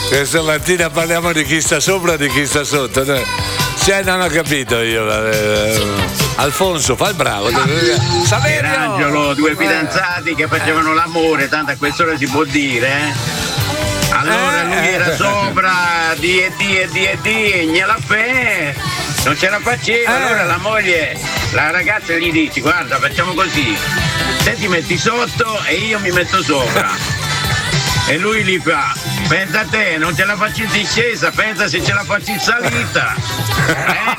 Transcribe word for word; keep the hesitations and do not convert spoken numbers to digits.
Questa mattina parliamo di chi sta sopra e di chi sta sotto. Cioè, non ho capito io. Alfonso, fa il bravo. Saverio! Angelo, due fidanzati che facevano l'amore, tanto a quest'ora si può dire, eh? Allora lui era sopra di e di e di e di e gliela fe, non ce la faceva, allora la moglie, la ragazza gli dice: guarda, facciamo così, te ti metti sotto e io mi metto sopra. E lui gli fa: pensa a te, non ce la faccio in discesa, pensa se ce la faccio in salita. Eh?